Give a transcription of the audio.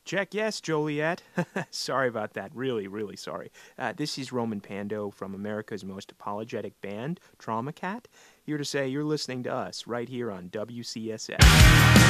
Check yes, Joliet. Sorry about that. Really, really sorry. This is Roman Pando from America's most apologetic band, Trauma Cat, here to say you're listening to us right here on WCSF.